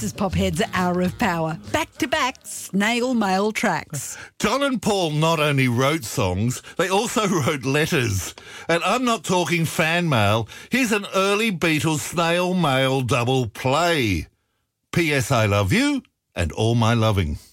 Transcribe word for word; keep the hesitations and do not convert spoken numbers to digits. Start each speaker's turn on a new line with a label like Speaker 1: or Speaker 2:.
Speaker 1: This is Pophead's Hour of Power. Back-to-back snail mail tracks.
Speaker 2: John and Paul not only wrote songs, they also wrote letters. And I'm not talking fan mail. Here's an early Beatles snail mail double play. P S I love you and all my loving.